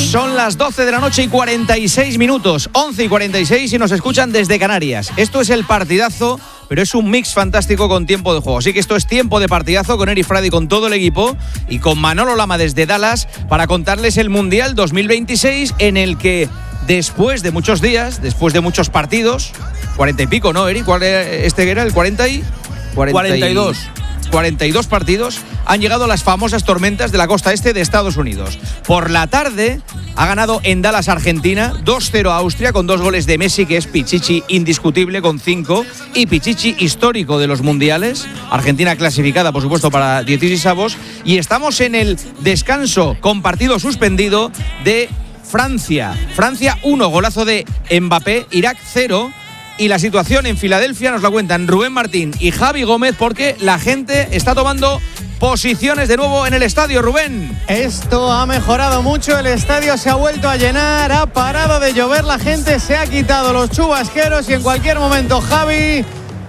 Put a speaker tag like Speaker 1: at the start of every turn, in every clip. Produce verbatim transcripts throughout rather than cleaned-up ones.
Speaker 1: Son las doce de la noche y cuarenta y seis minutos, once y cuarenta y seis, y nos escuchan desde Canarias. Esto es el partidazo, pero es un mix fantástico con tiempo de juego. Así que esto es tiempo de partidazo con Eri Fradi, con todo el equipo y con Manolo Lama desde Dallas para contarles el Mundial dos mil veintiséis, en el que después de muchos días, después de muchos partidos, cuarenta y pico, ¿no, Eri? ¿Cuál era este era? ¿El cuarenta y?
Speaker 2: cuarenta y dos.
Speaker 1: cuarenta y dos partidos, han llegado las famosas tormentas de la costa este de Estados Unidos. Por la tarde ha ganado en Dallas, Argentina, dos cero a Austria, con dos goles de Messi, que es Pichichi indiscutible con cinco, y Pichichi histórico de los mundiales. Argentina clasificada, por supuesto, para dieciséis, y estamos en el descanso con partido suspendido de Francia. Francia uno, golazo de Mbappé, Irak cero. Y la situación en Filadelfia nos la cuentan Rubén Martín y Javi Gómez, porque la gente está tomando posiciones de nuevo en el estadio. Rubén.
Speaker 3: Esto ha mejorado mucho, el estadio se ha vuelto a llenar, ha parado de llover, la gente se ha quitado los chubasqueros y en cualquier momento, Javi,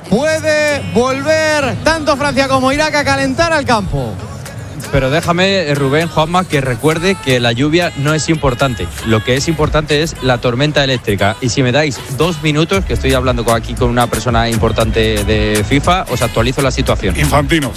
Speaker 3: puede volver tanto Francia como Irak a calentar al campo.
Speaker 2: Pero déjame, Rubén, Juanma, que recuerde que la lluvia no es importante. Lo que es importante es la tormenta eléctrica. Y si me dais dos minutos, que estoy hablando aquí con una persona importante de FIFA, os actualizo la situación.
Speaker 4: Infantino.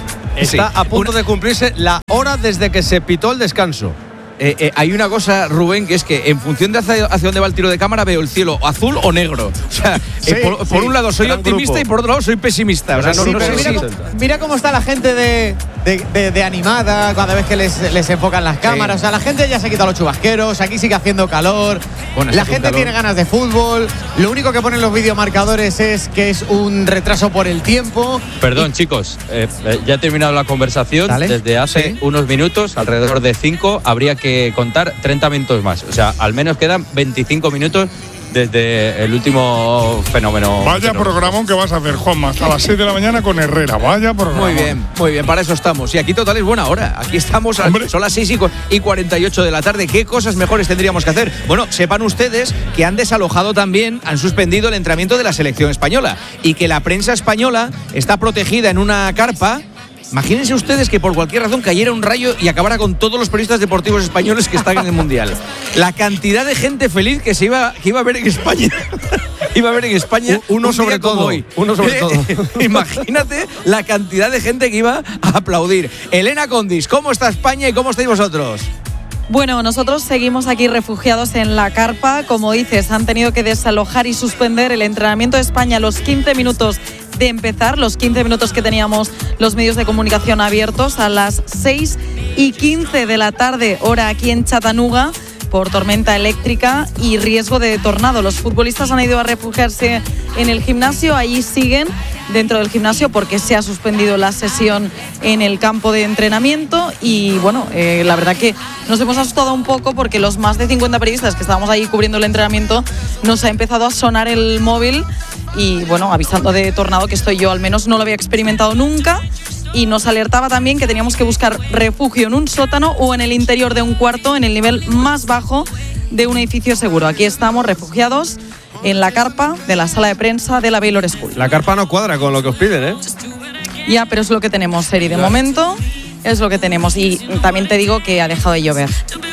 Speaker 2: Está
Speaker 1: Sí.
Speaker 2: a punto de cumplirse la hora desde que se pitó el descanso.
Speaker 1: Eh, eh, hay una cosa, Rubén, que es que en función de hacia, hacia dónde va el tiro de cámara veo el cielo azul o negro. O sea,
Speaker 3: sí,
Speaker 1: eh, por,
Speaker 3: sí,
Speaker 1: por un lado soy
Speaker 2: gran
Speaker 1: optimista
Speaker 2: grupo.
Speaker 1: y por otro lado soy pesimista. O sea, no,
Speaker 3: Sí,
Speaker 1: no
Speaker 3: pero
Speaker 1: sé
Speaker 3: mira,
Speaker 1: si-
Speaker 3: cómo, mira cómo está la gente de, de, de, de animada cada vez que les, les enfocan las cámaras.
Speaker 1: Sí.
Speaker 3: O sea, la gente ya se ha quitado los chubasqueros, aquí sigue haciendo calor,
Speaker 1: Bueno,
Speaker 3: la
Speaker 1: está
Speaker 3: gente
Speaker 1: con calor.
Speaker 3: tiene ganas de fútbol. Lo único que ponen los videomarcadores es que es un retraso por el tiempo.
Speaker 2: Perdón, chicos, eh, eh, ya he terminado la conversación.
Speaker 3: Dale.
Speaker 2: Desde hace
Speaker 1: Sí.
Speaker 2: unos minutos, alrededor de cinco, habría que contar treinta minutos más. O sea, al menos quedan veinticinco minutos desde el último fenómeno.
Speaker 4: Vaya
Speaker 2: fenómeno.
Speaker 4: programón que vas a hacer, Juanma, hasta las seis de la mañana con Herrera. Vaya programón.
Speaker 1: Muy bien, muy bien, para eso estamos. Y aquí total es buena hora. Aquí estamos, a-
Speaker 4: Hombre.
Speaker 1: son las seis y cuarenta y ocho de la tarde. ¿Qué cosas mejores tendríamos que hacer? Bueno, sepan ustedes que han desalojado también, han suspendido el entrenamiento de la selección española y que la prensa española está protegida en una carpa. Imagínense ustedes que por cualquier razón cayera un rayo y acabara con todos los periodistas deportivos españoles que están en el Mundial. La cantidad de gente feliz que se iba, que iba a ver en España. Iba a ver en España
Speaker 2: Uno
Speaker 1: un
Speaker 2: sobre
Speaker 1: día como
Speaker 2: todo,
Speaker 1: hoy.
Speaker 2: uno sobre todo.
Speaker 1: Imagínate la cantidad de gente que iba a aplaudir. Elena Condis, ¿cómo está España y cómo estáis vosotros?
Speaker 5: Bueno, nosotros seguimos aquí refugiados en la carpa. Como dices, han tenido que desalojar y suspender el entrenamiento de España a los quince minutos de empezar, los quince minutos que teníamos los medios de comunicación abiertos, a las seis y quince de la tarde, hora aquí en Chattanooga, por tormenta eléctrica y riesgo de tornado. Los futbolistas han ido a refugiarse en el gimnasio, allí siguen dentro del gimnasio porque se ha suspendido la sesión en el campo de entrenamiento y bueno, eh, la verdad que nos hemos asustado un poco porque los más de cincuenta periodistas que estábamos ahí cubriendo el entrenamiento nos ha empezado a sonar el móvil y bueno, avisando de tornado, que esto yo al menos no lo había experimentado nunca. Y nos alertaba también que teníamos que buscar refugio en un sótano o en el interior de un cuarto, en el nivel más bajo de un edificio seguro. Aquí estamos refugiados en la carpa de la sala de prensa de la Baylor School.
Speaker 2: La carpa no cuadra con lo que os piden, ¿eh?
Speaker 5: Ya, pero es lo que tenemos, Seri. De momento es lo que tenemos. Y también te digo que ha dejado de llover.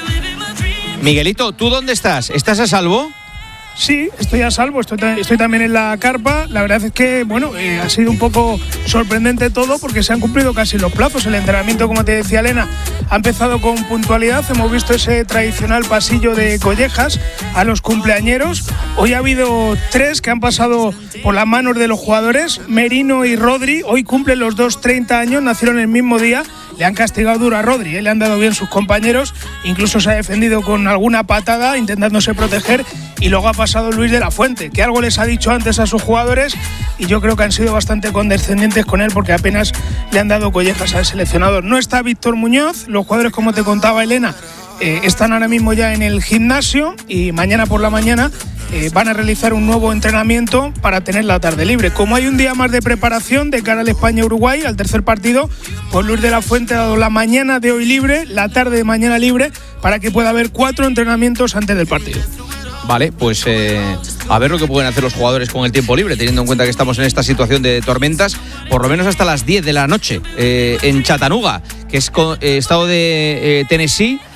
Speaker 1: Miguelito, ¿tú dónde estás? ¿Estás a salvo?
Speaker 6: Sí, estoy a salvo, estoy, estoy también en la carpa. La verdad es que, bueno, eh, ha sido un poco sorprendente todo porque se han cumplido casi los plazos. El entrenamiento, como te decía Elena, ha empezado con puntualidad. Hemos visto ese tradicional pasillo de collejas a los cumpleañeros. Hoy ha habido tres que han pasado por las manos de los jugadores, Merino y Rodri. Hoy cumplen los dos treinta años, nacieron el mismo día. Le han castigado duro a Rodri, ¿eh? Le han dado bien sus compañeros, incluso se ha defendido con alguna patada intentándose proteger, y luego ha pasado Luis de la Fuente, que algo les ha dicho antes a sus jugadores y yo creo que han sido bastante condescendientes con él porque apenas le han dado collejas al seleccionador. No está Víctor Muñoz, los jugadores, como te contaba Elena, eh, están ahora mismo ya en el gimnasio y mañana por la mañana Eh, van a realizar un nuevo entrenamiento para tener la tarde libre. Como hay un día más de preparación de cara al España-Uruguay, al tercer partido, pues Luis de la Fuente ha dado la mañana de hoy libre, la tarde de mañana libre, para que pueda haber cuatro entrenamientos antes del partido.
Speaker 1: Vale, pues eh, a ver lo que pueden hacer los jugadores con el tiempo libre, teniendo en cuenta que estamos en esta situación de tormentas, por lo menos hasta las diez de la noche, eh, en Chattanooga, que es co- eh, estado de eh, Tennessee.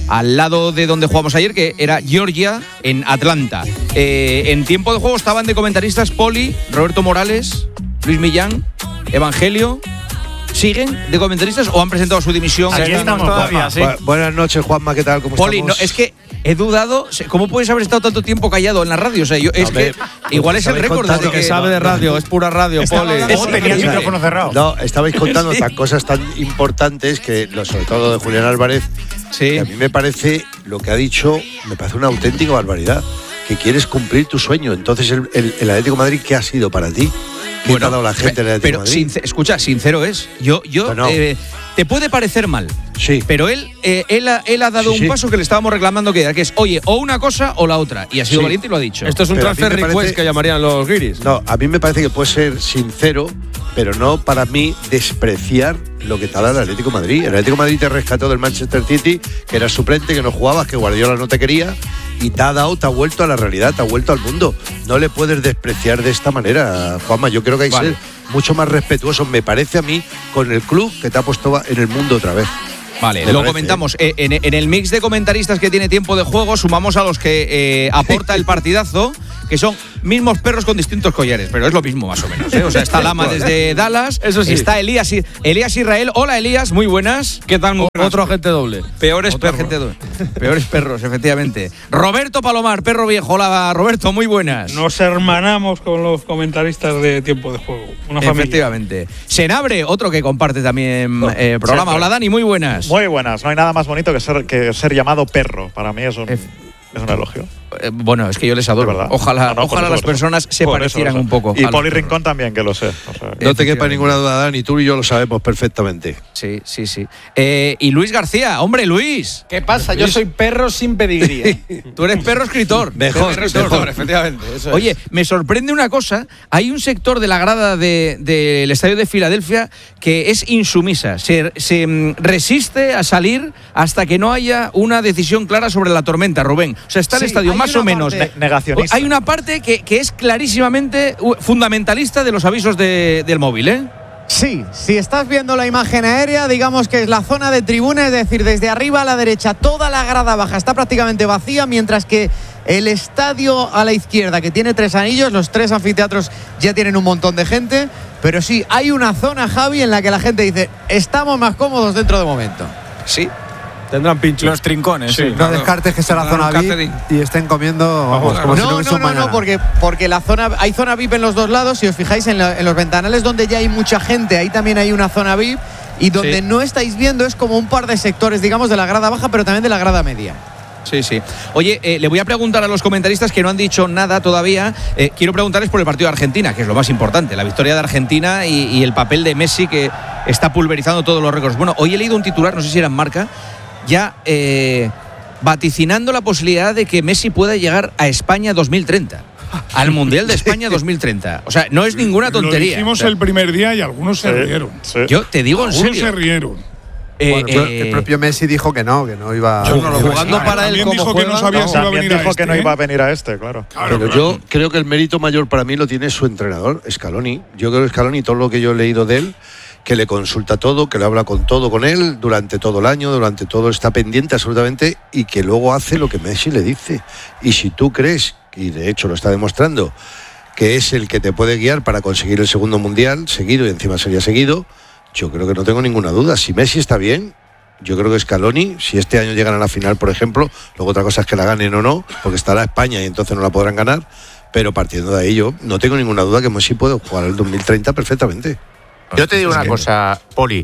Speaker 1: al lado de donde jugamos ayer, que era Georgia, en Atlanta. Eh, en tiempo de juego estaban de comentaristas Poli, Roberto Morales, Luis Millán, Evangelio. ¿Siguen de comentaristas o han presentado su dimisión?
Speaker 7: Aquí estamos todavía, sí.
Speaker 8: Buenas noches, Juanma, ¿qué tal? ¿Cómo
Speaker 1: Poli,
Speaker 8: estamos?
Speaker 1: No, es que he dudado. ¿Cómo puedes haber estado tanto tiempo callado en la radio? O sea, yo, es
Speaker 8: Hombre,
Speaker 1: que igual es el récord de
Speaker 3: que sabe de radio, es pura radio, Poli.
Speaker 7: O tenía el micrófono cerrado.
Speaker 8: No, estabais contando
Speaker 1: Sí.
Speaker 8: tan cosas tan importantes que, lo- sobre todo de Julián Álvarez,
Speaker 1: Sí.
Speaker 8: que a mí me parece, lo que ha dicho, me parece una auténtica barbaridad. Que quieres cumplir tu sueño. Entonces, el, el, el Atlético de Madrid, ¿qué ha sido para ti? ¿Qué te ha dado la gente del Atlético
Speaker 1: pero
Speaker 8: de Madrid?
Speaker 1: sincer- escucha, sincero es. Yo, yo
Speaker 8: Bueno.
Speaker 1: eh, te puede parecer mal.
Speaker 8: Sí.
Speaker 1: Pero él, eh, él, ha, él ha dado
Speaker 8: Sí,
Speaker 1: un
Speaker 8: sí.
Speaker 1: paso que le estábamos reclamando que era, que es, oye, o una cosa o la otra. Y ha sido
Speaker 8: Sí.
Speaker 1: valiente y lo ha dicho.
Speaker 3: Esto es un
Speaker 8: Pero a mí
Speaker 3: transfer
Speaker 8: me
Speaker 3: request
Speaker 8: parece-
Speaker 3: que llamarían los guiris.
Speaker 8: No, a mí me parece que puede ser sincero, pero no para mí despreciar lo que te ha dado el Atlético de Madrid. El Atlético de Madrid te rescató del Manchester City, que eras suplente, que no jugabas, que Guardiola no te quería, y te ha dado, te ha vuelto a la realidad, te ha vuelto al mundo. No le puedes despreciar de esta manera, Juanma. Yo creo que hay que
Speaker 1: Vale.
Speaker 8: ser mucho más respetuoso, me parece a mí, con el club que te ha puesto en el mundo otra vez.
Speaker 1: Vale,
Speaker 8: Me
Speaker 1: lo
Speaker 8: parece,
Speaker 1: comentamos. Eh, en, en el mix de comentaristas que tiene tiempo de juego, sumamos a los que eh, aporta el partidazo, que son mismos perros con distintos collares, pero es lo mismo más o menos. ¿eh? O sea, está Lama desde Dallas,
Speaker 3: Eso sí.
Speaker 1: está Elías, I- Elías Israel. Hola Elías, muy buenas.
Speaker 3: ¿Qué tal? Otro agente doble.
Speaker 1: Peores perros. Peores perros, efectivamente. Roberto Palomar, perro viejo. Hola Roberto, muy buenas.
Speaker 9: Nos hermanamos con los comentaristas de tiempo de juego. Una familia.
Speaker 1: Efectivamente. Senabre, otro que comparte también eh, programa.
Speaker 9: siempre.
Speaker 1: Hola Dani, muy buenas.
Speaker 7: Muy buenas, no hay nada más bonito que ser, que ser llamado perro. Para mí es un,
Speaker 1: Ef-
Speaker 7: es un elogio.
Speaker 1: Eh, bueno, es que yo les
Speaker 7: De
Speaker 1: adoro.
Speaker 7: verdad.
Speaker 1: Ojalá,
Speaker 7: No, no, por
Speaker 1: ojalá
Speaker 7: eso,
Speaker 1: las
Speaker 7: por eso.
Speaker 1: personas se
Speaker 7: Por eso,
Speaker 1: parecieran
Speaker 7: por eso.
Speaker 1: un poco.
Speaker 7: Y
Speaker 1: a los
Speaker 7: Poli
Speaker 1: perros.
Speaker 7: Rincón también, que lo sé. o sea,
Speaker 8: No te quepa
Speaker 1: Efectivamente.
Speaker 8: ninguna duda, Dani, tú y yo lo sabemos perfectamente.
Speaker 1: Sí, sí, sí. Eh, y Luis García, hombre, Luis.
Speaker 10: ¿Qué pasa? Yo soy perro sin pedigrí. ¿eh?
Speaker 1: Tú eres perro escritor.
Speaker 8: Mejor,
Speaker 1: Perro escritor,
Speaker 8: mejor.
Speaker 1: efectivamente. Oye, me sorprende una cosa. Hay un sector de la grada de- del estadio de Filadelfia que es insumisa. Se, se, mm, resiste a salir hasta que no haya una decisión clara sobre la tormenta, Rubén. O sea, está el
Speaker 3: Sí,
Speaker 1: estadio
Speaker 3: hay
Speaker 1: más
Speaker 3: una
Speaker 1: o menos.
Speaker 3: parte-
Speaker 7: Ne- negacionista.
Speaker 1: Hay una parte que, que es clarísimamente uh, fundamentalista de los avisos de- del móvil, ¿eh?
Speaker 3: Sí, si estás viendo la imagen aérea, digamos que es la zona de tribuna, es decir, desde arriba a la derecha, toda la grada baja está prácticamente vacía, mientras que el estadio a la izquierda, que tiene tres anillos, los tres anfiteatros ya tienen un montón de gente, pero sí, hay una zona, Javi, en la que la gente dice, estamos más cómodos dentro de momento.
Speaker 1: Sí.
Speaker 3: Tendrán pinchos.
Speaker 10: Los trincones.
Speaker 3: Sí.
Speaker 10: sí.
Speaker 11: No descartes que sea la zona V I P y estén comiendo vamos, como si no
Speaker 3: No,
Speaker 11: hubiese
Speaker 3: no,
Speaker 11: un
Speaker 3: no,
Speaker 11: mañana.
Speaker 3: no, porque, porque la zona, hay zona V I P en los dos lados. Si os fijáis en, la- en los ventanales donde ya hay mucha gente, ahí también hay una zona V I P. Y donde
Speaker 1: Sí.
Speaker 3: no estáis viendo es como un par de sectores, digamos, de la grada baja, pero también de la grada media.
Speaker 1: Sí, sí. Oye, eh, le voy a preguntar a los comentaristas que no han dicho nada todavía. Eh, quiero preguntarles por el partido de Argentina, que es lo más importante. La victoria de Argentina y, y el papel de Messi, que está pulverizando todos los récords. Bueno, hoy he leído un titular, no sé si era en Marca, ya eh, vaticinando la posibilidad de que Messi pueda llegar a España dos mil treinta. Al Mundial de España dos mil treinta. O sea, no es ninguna tontería.
Speaker 4: Lo dijimos
Speaker 1: O sea,
Speaker 4: el primer día y algunos se
Speaker 7: Sí,
Speaker 4: rieron.
Speaker 7: sí.
Speaker 1: yo te digo en
Speaker 4: Algunos
Speaker 1: serio.
Speaker 4: se rieron.
Speaker 1: eh,
Speaker 11: Bueno, pero
Speaker 1: eh,
Speaker 11: el propio Messi dijo que no, que no iba
Speaker 4: Yo no lo veo.
Speaker 3: jugando
Speaker 4: Ah,
Speaker 3: para él
Speaker 4: también
Speaker 3: como
Speaker 4: dijo que no
Speaker 3: juega,
Speaker 4: sabía
Speaker 3: no.
Speaker 4: si iba a
Speaker 7: También
Speaker 4: venir
Speaker 7: dijo
Speaker 4: a este,
Speaker 7: que no
Speaker 4: ¿eh?
Speaker 7: iba a venir a este, claro.
Speaker 4: Claro,
Speaker 8: Pero
Speaker 4: claro.
Speaker 8: yo creo que el mérito mayor para mí lo tiene su entrenador, Scaloni. Yo creo que Scaloni, todo lo que yo he leído de él, que le consulta todo, que le habla con todo con él durante todo el año, durante todo, está pendiente absolutamente y que luego hace lo que Messi le dice. Y si tú crees, y de hecho lo está demostrando, que es el que te puede guiar para conseguir el segundo mundial seguido y encima sería seguido, yo creo que no tengo ninguna duda. Si Messi está bien, yo creo que Scaloni, si este año llegan a la final, por ejemplo, luego otra cosa es que la ganen o no, porque estará España y entonces no la podrán ganar, pero partiendo de ahí yo no tengo ninguna duda que Messi puede jugar el dos mil treinta perfectamente.
Speaker 10: Yo te digo una cosa, Poli.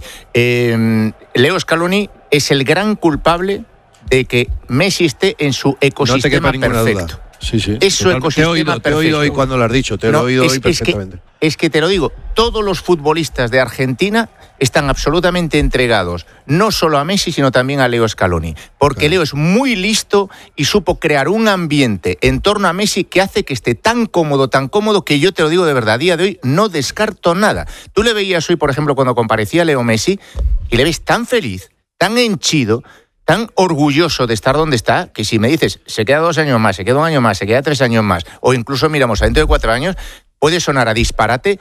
Speaker 10: Eh, Leo Scaloni es el gran culpable de que Messi esté en su
Speaker 8: No te
Speaker 10: ecosistema
Speaker 8: quepa ninguna
Speaker 10: perfecto.
Speaker 8: duda. Sí, sí.
Speaker 10: Es su
Speaker 8: Totalmente.
Speaker 10: ecosistema
Speaker 8: Te he oído, te he oído
Speaker 10: perfecto.
Speaker 8: hoy cuando lo has dicho, te lo
Speaker 10: No,
Speaker 8: he oído
Speaker 10: es-
Speaker 8: hoy
Speaker 10: es que-
Speaker 8: perfectamente.
Speaker 10: Es que te lo digo, todos los futbolistas de Argentina están absolutamente entregados, no solo a Messi, sino también a Leo Scaloni. Porque
Speaker 8: Claro.
Speaker 10: Leo es muy listo y supo crear un ambiente en torno a Messi que hace que esté tan cómodo, tan cómodo, que yo te lo digo de verdad, a día de hoy no descarto nada. Tú le veías hoy, por ejemplo, cuando comparecía Leo Messi, y le ves tan feliz, tan henchido, tan orgulloso de estar donde está, que si me dices, se queda dos años más, se queda un año más, se queda tres años más, o incluso miramos a dentro de cuatro años, puede sonar a disparate,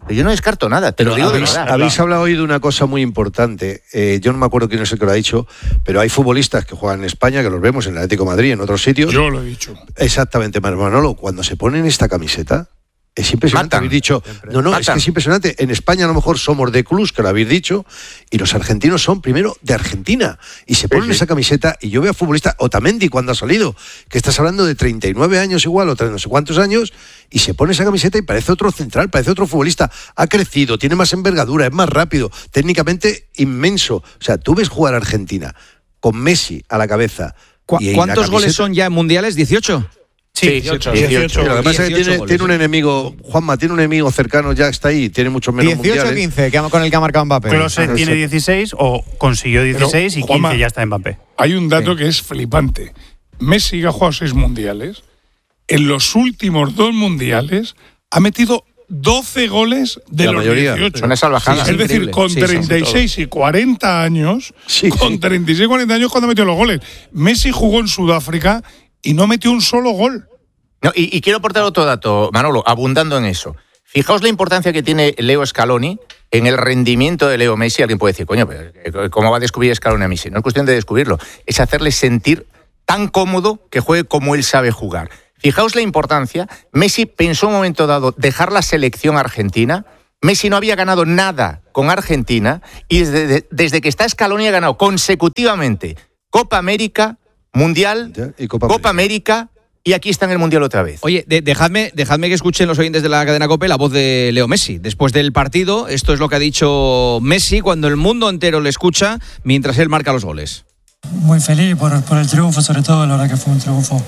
Speaker 10: Yo no descarto nada, te lo digo de
Speaker 8: habéis,
Speaker 10: verdad.
Speaker 8: habéis hablado hoy de una cosa muy importante. Eh, yo no me acuerdo quién es el que lo ha dicho, pero hay futbolistas que juegan en España, que los vemos en el Atlético de Madrid, en otros sitios.
Speaker 4: Yo lo he dicho.
Speaker 8: Exactamente, Manolo. Cuando se ponen esta camiseta, es impresionante.
Speaker 10: Matan.
Speaker 8: Habéis dicho, no, no,
Speaker 10: Matan.
Speaker 8: es que es impresionante. En España a lo mejor somos de clubs, que lo habéis dicho, y los argentinos son primero de Argentina. Y se ponen
Speaker 10: Sí, sí.
Speaker 8: esa camiseta, y yo veo a futbolistas, Otamendi cuando ha salido, que estás hablando de treinta y nueve años igual, o treinta no sé cuántos años, y se pone esa camiseta y parece otro central, parece otro futbolista. Ha crecido, tiene más envergadura, es más rápido, técnicamente inmenso. O sea, tú ves jugar a Argentina con Messi a la cabeza.
Speaker 1: ¿Cu-
Speaker 8: y
Speaker 1: ¿Cuántos
Speaker 8: la
Speaker 1: goles
Speaker 8: camiseta-
Speaker 1: son ya en mundiales? ¿dieciocho?
Speaker 10: Sí,
Speaker 6: dieciocho.
Speaker 10: dieciocho.
Speaker 8: Sí, lo que pasa es que
Speaker 1: dieciocho
Speaker 8: tiene,
Speaker 1: goles,
Speaker 8: tiene un
Speaker 1: sí.
Speaker 8: enemigo, Juanma, tiene un enemigo cercano, ya está ahí, tiene muchos menos
Speaker 3: dieciocho
Speaker 8: mundiales.
Speaker 3: quince, que ha- con el que ha marcado Mbappé.
Speaker 12: Klose
Speaker 8: Ah,
Speaker 12: tiene
Speaker 8: eso.
Speaker 12: dieciséis o consiguió dieciséis y
Speaker 4: Juanma,
Speaker 12: quince ya está Mbappé.
Speaker 4: Hay un dato que es flipante. Messi ha jugado seis mundiales. En los últimos dos mundiales ha metido doce goles de
Speaker 8: La
Speaker 4: los
Speaker 8: mayoría.
Speaker 4: dieciocho.
Speaker 10: Una salvajada.
Speaker 4: Es decir,
Speaker 1: Increíble.
Speaker 4: con
Speaker 1: Sí, sí, sí,
Speaker 4: treinta y seis y cuarenta años,
Speaker 8: Sí,
Speaker 4: con
Speaker 8: sí.
Speaker 4: treinta y seis y cuarenta años cuando metió los goles. Messi jugó en Sudáfrica y no metió un solo gol.
Speaker 10: No, y, y quiero aportar otro dato, Manolo, abundando en eso. Fijaos la importancia que tiene Leo Scaloni en el rendimiento de Leo Messi. Alguien puede decir, coño, pero ¿cómo va a descubrir Scaloni a Messi? No es cuestión de descubrirlo, es hacerle sentir tan cómodo que juegue como él sabe jugar. Fijaos la importancia. Messi pensó en un momento dado dejar la selección argentina. Messi no había ganado nada con Argentina y desde, desde que está Scaloni ha ganado consecutivamente Copa América, Mundial,
Speaker 8: Ya, y Copa
Speaker 10: Copa América y aquí está en el Mundial otra vez.
Speaker 1: Oye, de- dejadme, dejadme que escuchen los oyentes de la cadena COPE la voz de Leo Messi. Después del partido, esto es lo que ha dicho Messi cuando el mundo entero le escucha mientras él marca los goles.
Speaker 13: Muy feliz por, por el triunfo, sobre todo, la verdad que fue un triunfo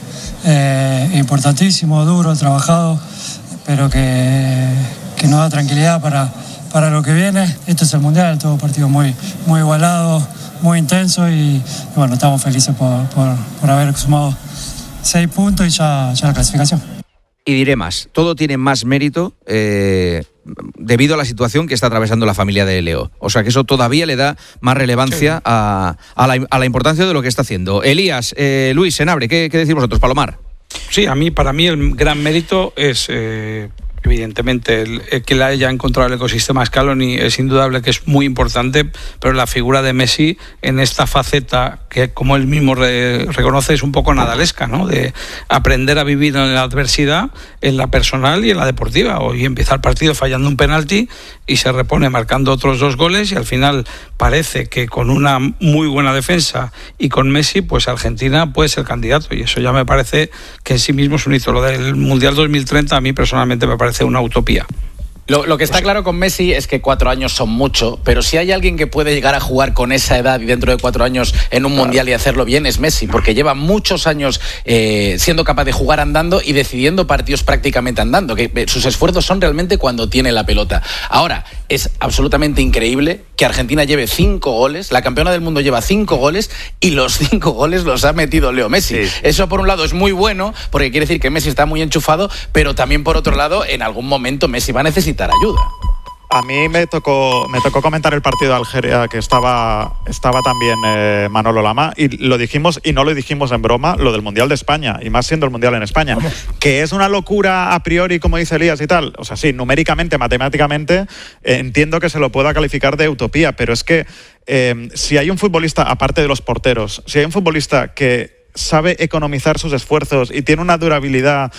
Speaker 13: eh, importantísimo, duro, trabajado, pero que, que nos da tranquilidad para, para lo que viene. Esto es el Mundial, todo partido muy, muy igualado, muy intenso y, y bueno, estamos felices por, por, por haber sumado seis puntos y ya, ya la clasificación.
Speaker 1: Y diré más, todo tiene más mérito eh, debido a la situación que está atravesando la familia de Leo. O sea que eso todavía le da más relevancia sí. a, a, la, a la importancia de lo que está haciendo. Elías, eh, Luis, Senabre, ¿qué, qué decís vosotros? Palomar.
Speaker 9: Sí, a mí, para mí el gran mérito es... Eh, evidentemente, el, el que le haya encontrado el ecosistema Scaloni es indudable que es muy importante, pero la figura de Messi en esta faceta que, como él mismo re, reconoce, es un poco nadalesca, ¿no? De aprender a vivir en la adversidad, en la personal y en la deportiva. Hoy empieza el partido fallando un penalti y se repone marcando otros dos goles y al final parece que con una muy buena defensa y con Messi, pues Argentina puede ser candidato y eso ya me parece que en sí mismo es un hito. Lo del Mundial dos mil treinta a mí personalmente me parece una utopía.
Speaker 14: Lo, lo que está claro con Messi es que cuatro años son mucho, pero si hay alguien que puede llegar a jugar con esa edad y dentro de cuatro años en un mundial y hacerlo bien es Messi, porque lleva muchos años eh, siendo capaz de jugar andando y decidiendo partidos prácticamente andando, que eh, sus esfuerzos son realmente cuando tiene la pelota. Ahora, es absolutamente increíble que Argentina lleve cinco goles, la campeona del mundo lleva cinco goles y los cinco goles los ha metido Leo Messi. Sí. Eso por un lado es muy bueno, porque quiere decir que Messi está muy enchufado, pero también por otro lado, en algún momento Messi va a necesitar ayuda.
Speaker 7: A mí me tocó, me tocó comentar el partido de Algeria, que estaba, estaba también eh, Manolo Lama, y lo dijimos, y no lo dijimos en broma, lo del Mundial de España, y más siendo el Mundial en España. Vamos. Que es una locura a priori, como dice Elías y tal. O sea, sí, numéricamente, matemáticamente, eh, entiendo que se lo pueda calificar de utopía, pero es que eh, si hay un futbolista, aparte de los porteros, si hay un futbolista que sabe economizar sus esfuerzos y tiene una durabilidad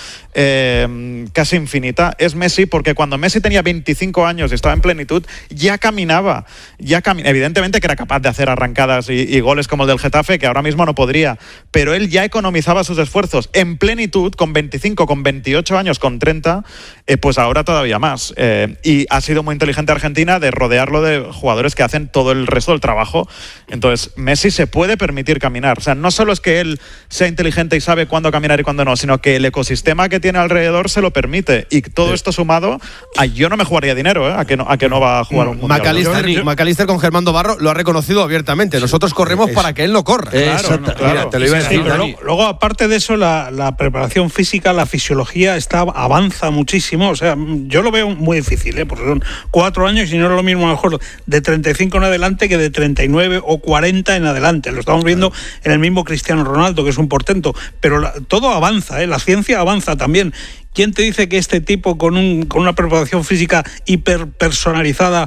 Speaker 7: eh, casi infinita, es Messi, porque cuando Messi tenía veinticinco años y estaba en plenitud, ya caminaba, ya cami- evidentemente que era capaz de hacer arrancadas y, y goles como el del Getafe, que ahora mismo no podría, pero él ya economizaba sus esfuerzos en plenitud, con veinticinco, con veintiocho años, con treinta, eh, pues ahora todavía más. Eh, y ha sido muy inteligente Argentina de rodearlo de jugadores que hacen todo el resto del trabajo. Entonces, Messi se puede permitir caminar. O sea, no solo es que él sea inteligente y sabe cuándo caminar y cuándo no, sino que el ecosistema que tiene alrededor se lo permite. Y todo sí. esto sumado, a, yo no me jugaría dinero, ¿eh? a, que no, a que no va a jugar un mundial.
Speaker 15: McAllister, yo, yo, McAllister con Germán Barro lo ha reconocido abiertamente. Nosotros corremos es, para que él no corra.
Speaker 9: Claro, no, claro. Mira, te lo iba a decir. Sí, luego, luego, aparte de eso, la, la preparación física, la fisiología está, avanza muchísimo. O sea, yo lo veo muy difícil, ¿eh? Porque son cuatro años y no es lo mismo, a lo mejor, de treinta y cinco en adelante que de treinta y nueve o cuarenta en adelante. Lo estamos viendo claro. en el mismo Cristiano Ronaldo, que es un portento, pero la, todo avanza, ¿eh? La ciencia avanza también ¿Quién te dice que este tipo con, un, con una preparación física hiperpersonalizada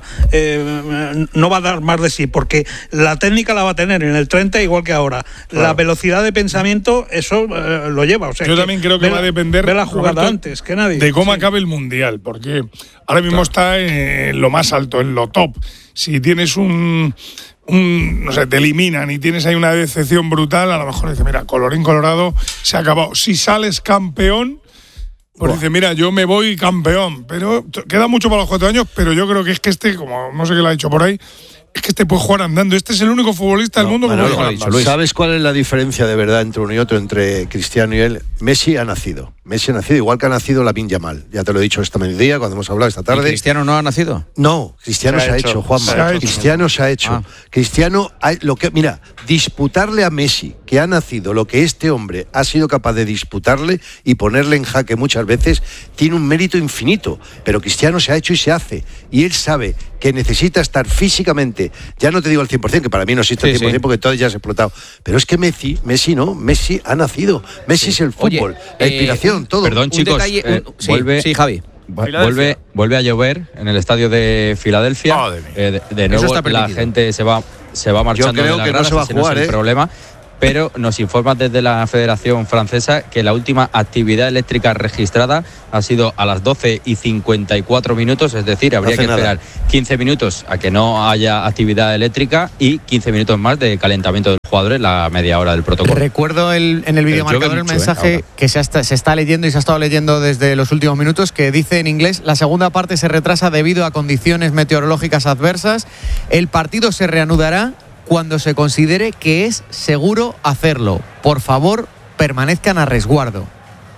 Speaker 9: eh, no va a dar más de sí? Porque la técnica la va a tener en el treinta igual que ahora. Claro. La velocidad de pensamiento, eso eh, lo lleva. O sea,
Speaker 4: yo que también creo que va a depender
Speaker 9: de la jugada
Speaker 4: Roberto,
Speaker 9: antes que nadie.
Speaker 4: De cómo
Speaker 9: sí.
Speaker 4: acabe el Mundial, porque ahora mismo claro. está en lo más alto, en lo top. Si tienes un... Un, no sé, te eliminan y tienes ahí una decepción brutal, a lo mejor dice, mira, colorín colorado, se ha acabado. Si sales campeón, pues dice, mira, yo me voy campeón. Pero queda mucho para los cuatro años, pero yo creo que es que este, como no sé qué lo ha dicho por ahí, es que este puede jugar andando. Este es el único futbolista no, del mundo que puede jugar andando.
Speaker 8: ¿Sabes cuál es la diferencia de verdad entre uno y otro, entre Cristiano y él? Messi ha nacido. Messi ha nacido igual que ha nacido Lamine Yamal. Ya te lo he dicho esta mediodía cuando hemos hablado esta tarde.
Speaker 1: ¿Y Cristiano no ha nacido?
Speaker 8: No, Cristiano se, se ha hecho, hecho Juanma. Se ha hecho. Cristiano se ha hecho. Ah. Cristiano, ha, lo que, mira, disputarle a Messi, que ha nacido lo que este hombre ha sido capaz de disputarle y ponerle en jaque muchas veces, tiene un mérito infinito. Pero Cristiano se ha hecho y se hace. Y él sabe que necesita estar físicamente, ya no te digo al cien por ciento, que para mí no existe el sí, cien por ciento sí. porque todo ya se ha explotado, pero es que Messi, Messi no, Messi ha nacido, Messi sí. es el fútbol, Oye, la inspiración,
Speaker 2: eh,
Speaker 8: todo.
Speaker 2: Perdón, chicos,
Speaker 1: detalle,
Speaker 2: eh,
Speaker 1: un, sí,
Speaker 2: vuelve,
Speaker 1: sí, Javi.
Speaker 2: Vuelve, vuelve a llover en el estadio de Filadelfia. Oh, de, eh, de, de nuevo la gente se va, se va marchando.
Speaker 8: Yo creo
Speaker 2: de la
Speaker 8: que
Speaker 2: grada,
Speaker 8: no se va a jugar,
Speaker 2: no es el
Speaker 8: ¿eh?
Speaker 2: problema. Pero nos informan desde la Federación Francesa que la última actividad eléctrica registrada ha sido a las doce y cincuenta y cuatro minutos, es decir, habría no que esperar nada. quince minutos a que no haya actividad eléctrica y quince minutos más de calentamiento del jugador en la media hora del protocolo.
Speaker 3: Recuerdo el, en el videomarcador el mensaje eh, que se, hasta, se está leyendo y se ha estado leyendo desde los últimos minutos, que dice en inglés: la segunda parte se retrasa debido a condiciones meteorológicas adversas. El partido se reanudará cuando se considere que es seguro hacerlo. Por favor, permanezcan a resguardo.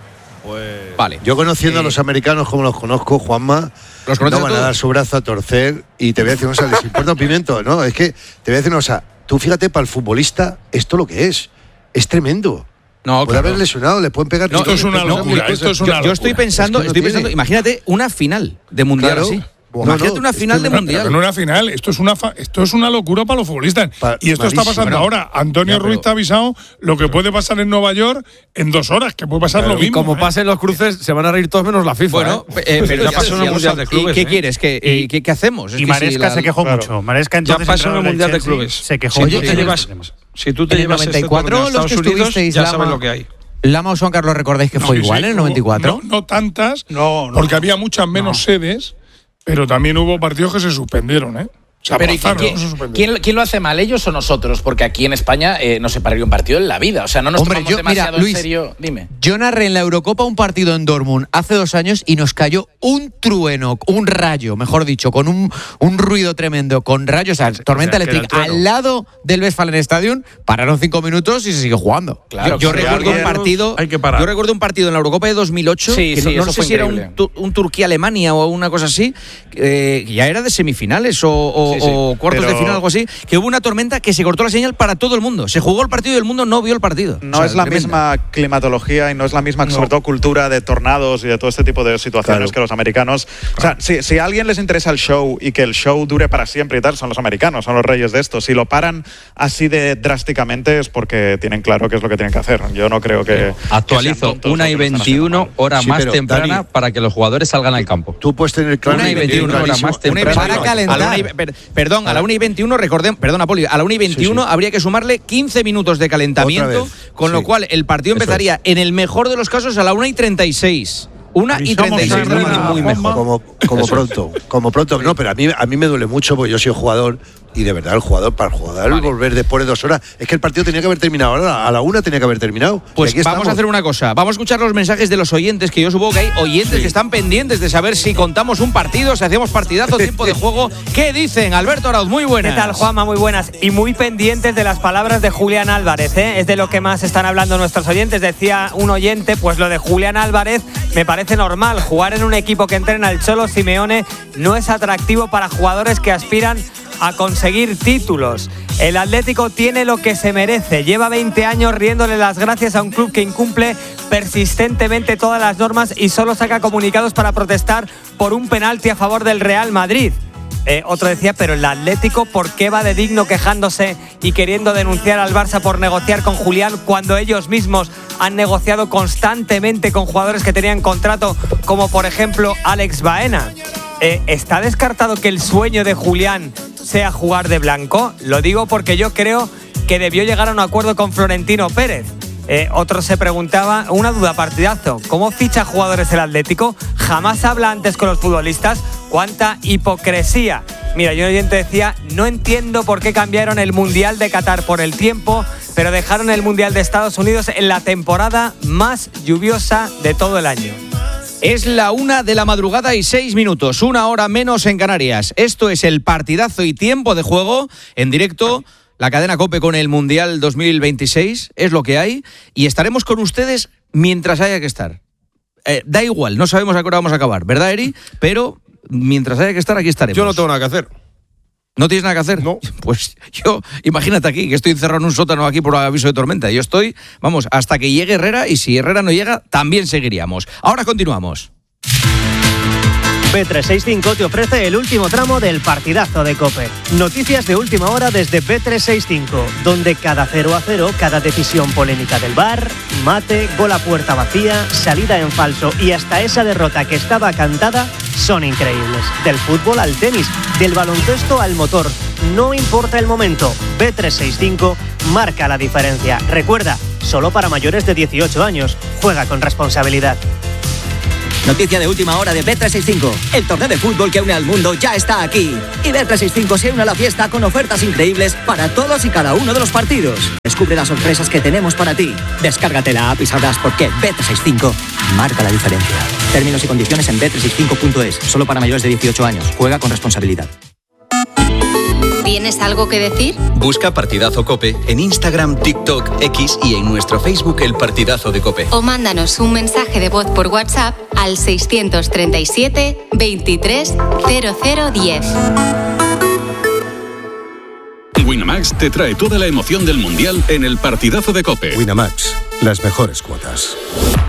Speaker 8: Pues vale. Yo conociendo eh, a los americanos como los conozco, Juanma,
Speaker 1: los
Speaker 8: no van a dar su brazo a torcer. Y te voy a decir una cosa, les importa un pimiento, ¿no? Es que te voy a decir una cosa, tú fíjate, para el futbolista, esto lo que es, es tremendo. No, puede claro. haber lesionado, le pueden pegar.
Speaker 4: No, esto es una locura, esto es una
Speaker 1: yo,
Speaker 4: locura.
Speaker 1: Yo estoy pensando, es que no estoy tiene. pensando, imagínate una final de mundial claro. así.
Speaker 4: Bueno,
Speaker 1: Imagínate
Speaker 4: no,
Speaker 1: una final de
Speaker 4: una,
Speaker 1: mundial.
Speaker 4: No una final, esto es una fa, esto es una locura para los futbolistas. Pa, y esto malísimo, está pasando ¿no? ahora. Antonio ya, Ruiz te ha avisado lo que puede pasar en Nueva York en dos horas, que puede pasar
Speaker 15: pero,
Speaker 4: lo mismo.
Speaker 15: Y como
Speaker 4: ¿eh?
Speaker 15: pasen los cruces, se van a reír todos menos la FIFA.
Speaker 1: Bueno,
Speaker 15: ¿eh?
Speaker 1: eh, pero
Speaker 9: ya pasó en el Mundial de Clubes.
Speaker 1: ¿Qué
Speaker 9: ¿eh?
Speaker 1: quieres? ¿Qué, eh, ¿qué, qué hacemos? Es
Speaker 12: y Maresca si la, se quejó claro. mucho. Maresca entonces
Speaker 9: ya pasó en el Mundial de Clubes.
Speaker 12: Se quejó.
Speaker 9: Si tú te llevas, si tú te
Speaker 3: en
Speaker 9: llevas
Speaker 3: el noventa y cuatro,
Speaker 9: este
Speaker 3: los que estuvisteis,
Speaker 9: ya
Speaker 3: Lama,
Speaker 9: sabes lo que hay.
Speaker 3: Lama o Juan Carlos, ¿recordáis que
Speaker 4: no,
Speaker 3: fue
Speaker 4: sí,
Speaker 3: igual
Speaker 4: sí,
Speaker 3: en el noventa y cuatro?
Speaker 4: No, no tantas,
Speaker 9: no, no,
Speaker 4: porque había muchas menos
Speaker 9: no.
Speaker 4: sedes, pero también hubo partidos que se suspendieron, ¿eh? O sea,
Speaker 14: pero
Speaker 4: aplazaron,
Speaker 14: ¿quién,
Speaker 4: no se
Speaker 14: ¿quién, ¿quién lo hace mal, ellos o nosotros? Porque aquí en España eh, no se pararía un partido en la vida. O sea, no nos
Speaker 3: Hombre,
Speaker 14: tomamos
Speaker 3: yo,
Speaker 14: demasiado
Speaker 3: mira, Luis,
Speaker 14: en serio. Dime.
Speaker 3: Yo narré en la Eurocopa un partido en Dortmund hace dos años y nos cayó un trueno, un rayo, mejor dicho, con un, un ruido tremendo, con rayos, o sea, tormenta o sea, eléctrica. Al lado del Westfalenstadion, pararon cinco minutos y se siguió jugando.
Speaker 14: Claro,
Speaker 1: yo, yo recuerdo un partido.
Speaker 9: Hay que parar.
Speaker 1: Yo recuerdo un partido en la Eurocopa de dos mil ocho,
Speaker 14: sí,
Speaker 1: que
Speaker 14: sí,
Speaker 1: no, no sé si
Speaker 14: increíble.
Speaker 1: era un, un Turquía-Alemania o una cosa así, eh, que ya era de semifinales o, o, sí, sí. o cuartos pero... de final, algo así, que hubo una tormenta que se cortó la señal para todo el mundo. Se jugó el partido y el mundo no vio el partido.
Speaker 7: No
Speaker 1: o sea,
Speaker 7: es la
Speaker 1: tremenda.
Speaker 7: misma climatología y no es la misma, no. sobre todo, cultura de tornados y de todo este tipo de situaciones claro. que los americanos. O sea, si, si a alguien les interesa el show y que el show dure para siempre y tal, son los americanos, son los reyes de esto. Si lo paran así de drásticamente es porque tienen claro qué es lo que tienen que hacer. Yo no creo que...
Speaker 2: Actualizo,
Speaker 7: que
Speaker 2: una y veintiuno, hora
Speaker 8: sí,
Speaker 2: más
Speaker 8: pero,
Speaker 2: temprana
Speaker 8: Dani,
Speaker 2: para que los jugadores salgan al campo.
Speaker 8: Tú puedes tener claro...
Speaker 2: Una y veintiuno, hora más temprana.
Speaker 3: Para calentar.
Speaker 1: A la una y, per, perdón, a la una y veintiuno, recordemos, perdona, Poli, a la una y veintiuno sí, sí. habría que sumarle quince minutos de calentamiento, con sí. lo cual el partido empezaría, es. en el mejor de los casos, a la una y treinta y seis. Una y treinta y seis, muy, muy mejor.
Speaker 8: Como, como pronto, como pronto. No, pero a mí, a mí me duele mucho porque yo soy jugador y de verdad el jugador, para el jugador vale. volver después de dos horas, es que el partido tenía que haber terminado ahora, a la una tenía que haber terminado.
Speaker 1: Pues vamos estamos. a hacer una cosa, vamos a escuchar los mensajes de los oyentes, que yo supongo que hay oyentes sí. que están pendientes de saber si contamos un partido, si hacemos partidazo, tiempo de juego. ¿Qué dicen? Alberto Arauz, muy buenas.
Speaker 16: ¿Qué tal, Juanma? Muy buenas. Y muy pendientes de las palabras de Julián Álvarez, ¿eh? Es de lo que más están hablando nuestros oyentes. Decía un oyente, pues lo de Julián Álvarez me parece normal. Jugar en un equipo que entrena el Cholo Simeone no es atractivo para jugadores que aspiran a conseguir títulos. El Atlético tiene lo que se merece. Lleva veinte años riéndole las gracias a un club que incumple persistentemente todas las normas y solo saca comunicados para protestar por un penalti a favor del Real Madrid. Eh, otro decía, pero el Atlético, ¿por qué va de digno quejándose y queriendo denunciar al Barça por negociar con Julián cuando ellos mismos han negociado constantemente con jugadores que tenían contrato, como por ejemplo Alex Baena? Eh, ¿Está descartado que el sueño de Julián sea jugar de blanco? Lo digo porque yo creo que debió llegar a un acuerdo con Florentino Pérez. Eh, otro se preguntaba, una duda, partidazo, ¿cómo ficha jugadores el Atlético? Jamás habla antes con los futbolistas. ¿Cuánta hipocresía? Mira, yo un oyente decía, no entiendo por qué cambiaron el Mundial de Qatar por el tiempo, pero dejaron el Mundial de Estados Unidos en la temporada más lluviosa de todo el año.
Speaker 1: Es la una de la madrugada y seis minutos, una hora menos en Canarias. Esto es el partidazo y tiempo de juego en directo. La cadena COPE con el Mundial dos mil veintiséis es lo que hay y estaremos con ustedes mientras haya que estar. Eh, da igual, no sabemos a qué hora vamos a acabar, ¿verdad, Eri? Pero mientras haya que estar, aquí estaremos.
Speaker 15: Yo no tengo nada que hacer.
Speaker 1: ¿No tienes nada que hacer?
Speaker 15: No.
Speaker 1: Pues yo, imagínate aquí, que estoy encerrado en un sótano aquí por aviso de tormenta. Yo estoy, vamos, hasta que llegue Herrera, y si Herrera no llega, también seguiríamos. Ahora continuamos.
Speaker 17: B trescientos sesenta y cinco te ofrece el último tramo del partidazo de COPE. Noticias de última hora desde B trescientos sesenta y cinco, donde cada cero a cero, cada decisión polémica del V A R, mate, gol a puerta vacía, salida en falso y hasta esa derrota que estaba cantada son increíbles. Del fútbol al tenis, del baloncesto al motor. No importa el momento, B trescientos sesenta y cinco marca la diferencia. Recuerda, solo para mayores de dieciocho años. Juega con responsabilidad.
Speaker 18: Noticia de última hora de B trescientos sesenta y cinco. El torneo de fútbol que une al mundo ya está aquí. Y B trescientos sesenta y cinco se une a la fiesta con ofertas increíbles para todos y cada uno de los partidos. Descubre las sorpresas que tenemos para ti. Descárgate la app y sabrás por qué B trescientos sesenta y cinco marca la diferencia. Términos y condiciones en B trescientos sesenta y cinco punto es. Solo para mayores de dieciocho años. Juega con responsabilidad.
Speaker 19: ¿Tienes algo que decir?
Speaker 20: Busca Partidazo COPE en Instagram, TikTok, X y en nuestro Facebook El Partidazo de COPE.
Speaker 19: O mándanos un mensaje de voz por WhatsApp al seiscientos treinta y siete, veintitrés, cero cero diez.
Speaker 21: Winamax te trae toda la emoción del Mundial en El Partidazo de COPE.
Speaker 22: Winamax, las mejores cuotas.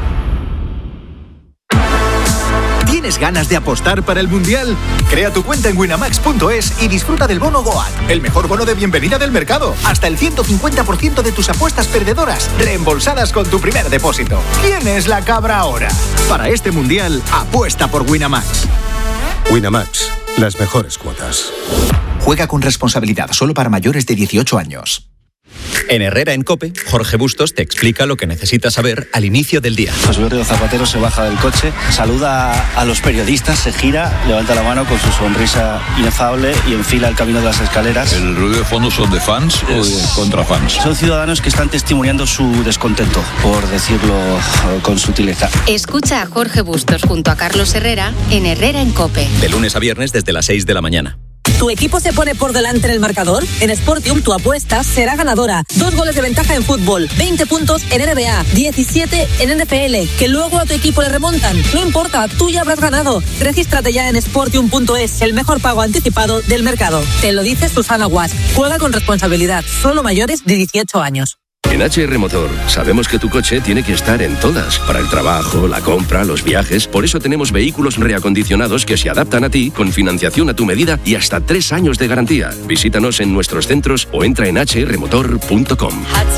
Speaker 23: ¿Tienes ganas de apostar para el Mundial? Crea tu cuenta en winamax punto es y disfruta del bono Goat, el mejor bono de bienvenida del mercado. Hasta el ciento cincuenta por ciento de tus apuestas perdedoras reembolsadas con tu primer depósito. ¿Quién es la cabra ahora? Para este Mundial, apuesta por Winamax.
Speaker 22: Winamax, las mejores cuotas.
Speaker 23: Juega con responsabilidad, solo para mayores de dieciocho años.
Speaker 20: En Herrera en COPE, Jorge Bustos te explica lo que necesitas saber al inicio del día.
Speaker 24: José Berrio Zapatero se baja del coche, saluda a los periodistas, se gira, levanta la mano con su sonrisa inefable y enfila el camino de las escaleras.
Speaker 25: ¿El ruido de fondo son de fans o de contra fans?
Speaker 24: Son ciudadanos que están testimoniando su descontento, por decirlo con sutileza.
Speaker 19: Escucha a Jorge Bustos junto a Carlos Herrera en Herrera en COPE.
Speaker 20: De lunes a viernes desde las seis de la mañana.
Speaker 26: ¿Tu equipo se pone por delante en el marcador? En Sportium tu apuesta será ganadora. Dos goles de ventaja en fútbol, veinte puntos en N B A, diecisiete en N F L, que luego a tu equipo le remontan. No importa, tú ya habrás ganado. Regístrate ya en sportium punto es, el mejor pago anticipado del mercado. Te lo dice Susana Guas. Juega con responsabilidad, solo mayores de dieciocho años.
Speaker 27: En H R Motor sabemos que tu coche tiene que estar en todas, para el trabajo, la compra, los viajes. Por eso tenemos vehículos reacondicionados que se adaptan a ti, con financiación a tu medida y hasta tres años de garantía. Visítanos en nuestros centros o entra en h r motor punto com.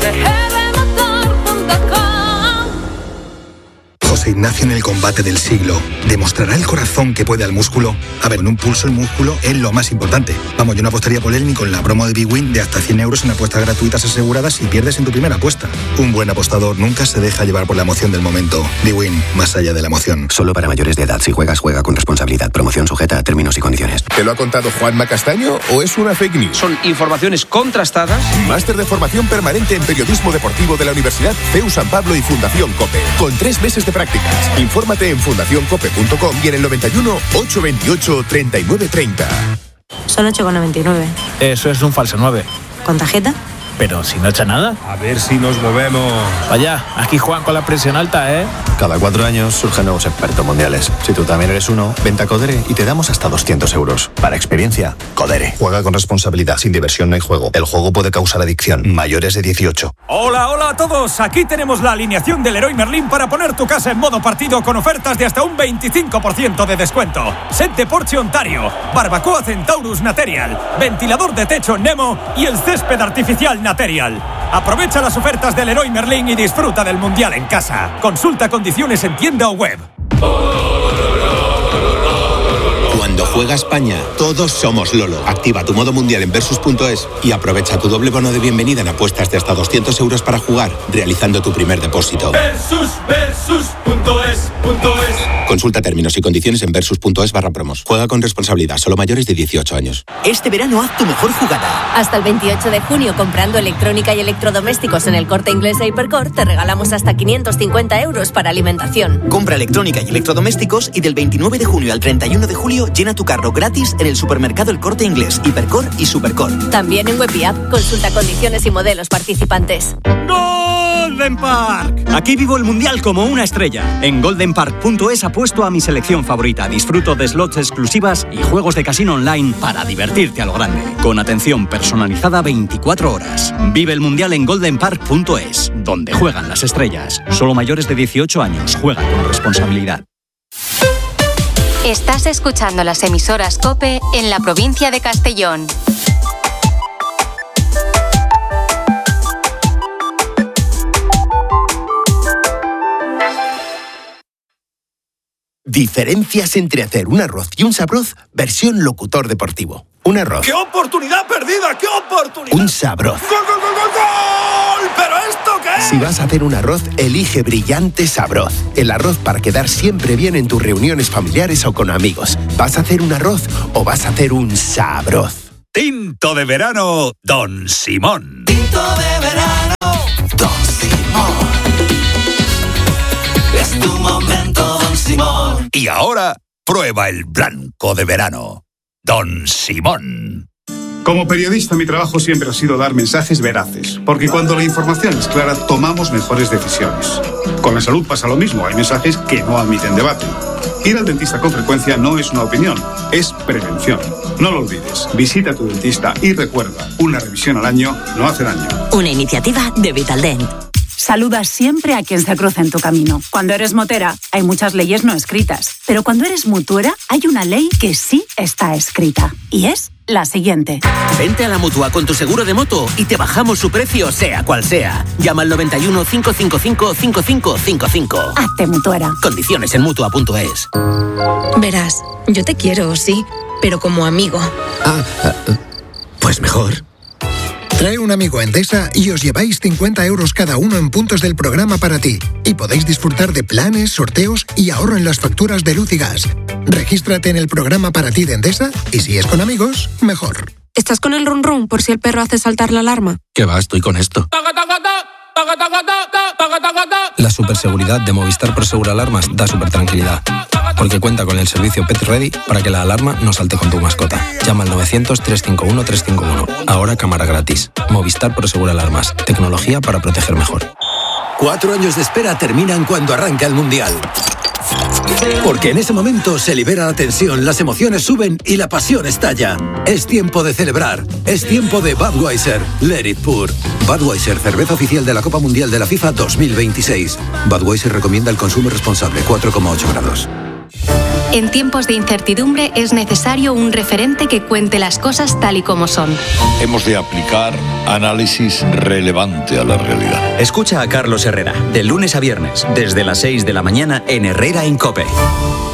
Speaker 28: José Ignacio en el combate del siglo. ¿Demostrará el corazón que puede al músculo? A ver, en un pulso el músculo es lo más importante. Vamos, yo no apostaría por él ni con la promo de Big Win de hasta cien euros en apuestas gratuitas aseguradas si pierdes en tu primera apuesta. Un buen apostador nunca se deja llevar por la emoción del momento. Big Win, más allá de la emoción.
Speaker 29: Solo para mayores de edad. Si juegas, juega con responsabilidad. Promoción sujeta a términos y condiciones.
Speaker 30: ¿Te lo ha contado Juanma Castaño o es una fake news?
Speaker 1: Son informaciones contrastadas.
Speaker 30: Máster de formación permanente en periodismo deportivo de la Universidad C E U San Pablo y Fundación COPE. Con tres meses de prácticas. Infórmate en fundación cope punto com y en el noventa y uno, ochocientos veintiocho, treinta y nueve treinta.
Speaker 31: Son ocho con noventa y nueve.
Speaker 32: Eso es un falso nueve.
Speaker 31: ¿Con tarjeta?
Speaker 4: pero si no echa nada.
Speaker 5: A ver si nos movemos.
Speaker 4: Vaya, aquí juegan con la presión alta, ¿eh?
Speaker 6: Cada cuatro años surgen nuevos expertos mundiales. Si tú también eres uno, vente a Codere y te damos hasta doscientos euros. Para experiencia, Codere. Juega con responsabilidad. Sin diversión no hay juego. El juego puede causar adicción. Mayores de dieciocho.
Speaker 7: Hola, hola a todos. Aquí tenemos la alineación del Leroy Merlin para poner tu casa en modo partido con ofertas de hasta un veinticinco por ciento de descuento. Set de Porsche Ontario, barbacoa Centaurus Material, ventilador de techo Nemo y el césped artificial Material. Aprovecha las ofertas del Leroy Merlin y disfruta del Mundial en casa. Consulta condiciones en tienda o web.
Speaker 9: Cuando juega España, todos somos Lolo. Activa tu modo mundial en Versus punto es y aprovecha tu doble bono de bienvenida en apuestas de hasta doscientos euros para jugar, realizando tu primer depósito.
Speaker 10: Versus, Versus punto es, punto es.
Speaker 9: Consulta términos y condiciones en Versus punto es barra promos. Juega con responsabilidad, solo mayores de dieciocho años.
Speaker 11: Este verano haz tu mejor jugada.
Speaker 12: Hasta el veintiocho de junio, comprando electrónica y electrodomésticos en el Corte Inglés e Hipercor, te regalamos hasta quinientos cincuenta euros para alimentación.
Speaker 11: Compra electrónica y electrodomésticos y del veintinueve de junio al treinta y uno de julio llena tu carro gratis en el supermercado El Corte Inglés, Hipercor y Supercor.
Speaker 12: También en web y app. Consulta condiciones y modelos participantes.
Speaker 13: Golden Park. Aquí vivo el Mundial como una estrella. En golden park punto es apuesto a mi selección favorita. Disfruto de slots exclusivas y juegos de casino online para divertirte a lo grande. Con atención personalizada veinticuatro horas. Vive el Mundial en golden park punto es, donde juegan las estrellas. Solo mayores de dieciocho años. Juega con responsabilidad.
Speaker 19: Estás escuchando las emisoras COPE en la provincia de Castellón.
Speaker 14: Diferencias entre hacer un arroz y un sabroz, versión locutor deportivo. Un arroz.
Speaker 10: ¡Qué oportunidad perdida! ¡Qué oportunidad!
Speaker 14: Un sabroz.
Speaker 10: ¡Gol, gol, gol, gol, gol! ¿Pero esto qué es?
Speaker 14: Si vas a hacer un arroz, elige Brillante Sabroz. El arroz para quedar siempre bien en tus reuniones familiares o con amigos. ¿Vas a hacer un arroz o vas a hacer un sabroz?
Speaker 31: Tinto de verano, Don Simón.
Speaker 10: Tinto de verano, Don Simón. Es tu momento, Don Simón.
Speaker 31: Y ahora, prueba el blanco de verano, Don Simón.
Speaker 32: Como periodista, mi trabajo siempre ha sido dar mensajes veraces, porque cuando la información es clara, tomamos mejores decisiones. Con la salud pasa lo mismo, hay mensajes que no admiten debate. Ir al dentista con frecuencia no es una opinión, es prevención. No lo olvides, visita a tu dentista y recuerda, una revisión al año no hace daño.
Speaker 33: Una iniciativa de Vitaldent.
Speaker 34: Saluda siempre a quien se cruce en tu camino. Cuando eres motera, hay muchas leyes no escritas. Pero cuando eres mutuera, hay una ley que sí está escrita. Y es la siguiente.
Speaker 35: Vente a la Mutua con tu seguro de moto y te bajamos su precio, sea cual sea. Llama al noventa y uno, cinco cinco cinco, cinco cinco cinco cinco.
Speaker 34: Hazte mutuera.
Speaker 35: Condiciones en Mutua punto es.
Speaker 26: Verás, yo te quiero, sí, pero como amigo.
Speaker 28: Ah, pues mejor. Trae un amigo a Endesa y os lleváis cincuenta euros cada uno en puntos del programa para ti. Y podéis disfrutar de planes, sorteos y ahorro en las facturas de luz y gas. Regístrate en el programa para ti de Endesa y si es con amigos, mejor.
Speaker 26: ¿Estás con el run run por si el perro hace saltar la alarma?
Speaker 28: ¿Qué va? Estoy con esto.
Speaker 36: La superseguridad de Movistar Prosegur Alarmas da súper tranquilidad. Porque cuenta con el servicio Pet Ready para que la alarma no salte con tu mascota. Llama al novecientos, trescientos cincuenta y uno, trescientos cincuenta y uno. Ahora cámara gratis. Movistar Prosegur Alarmas. Tecnología para proteger mejor.
Speaker 37: Cuatro años de espera terminan cuando arranca el Mundial. Porque en ese momento se libera la tensión, las emociones suben y la pasión estalla. Es tiempo de celebrar. Es tiempo de Budweiser. Let it pour. Budweiser, cerveza oficial de la Copa Mundial de la FIFA dos mil veintiséis. Budweiser recomienda el consumo responsable, cuatro coma ocho grados.
Speaker 19: En tiempos de incertidumbre es necesario un referente que cuente las cosas tal y como son.
Speaker 25: Hemos de aplicar análisis relevante a la realidad.
Speaker 38: Escucha a Carlos Herrera, de lunes a viernes, desde las seis de la mañana en Herrera en COPE.